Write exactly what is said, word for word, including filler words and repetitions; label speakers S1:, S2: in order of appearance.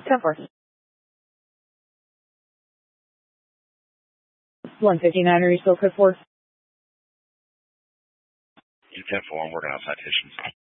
S1: ten four. one fifty-nine, are you still code four?
S2: ten four, I'm working on citations.